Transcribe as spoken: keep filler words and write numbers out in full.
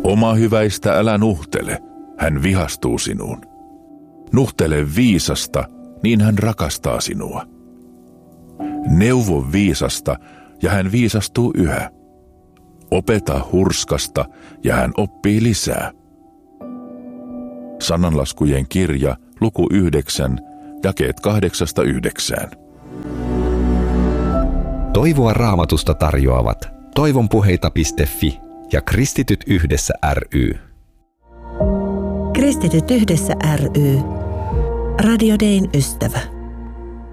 Oma hyväistä älä nuhtele, hän vihastuu sinuun. Nuhtele viisasta, niin hän rakastaa sinua. Neuvo viisasta, ja hän viisastuu yhä. Opeta hurskasta, ja hän oppii lisää. Sananlaskujen kirja, luku yhdeksän, jakeet kahdeksasta yhdeksään. Toivoa Raamatusta tarjoavat toivonpuheita piste fi ja Kristityt yhdessä ry. Kristityt yhdessä ry. Radio Dayn ystävä.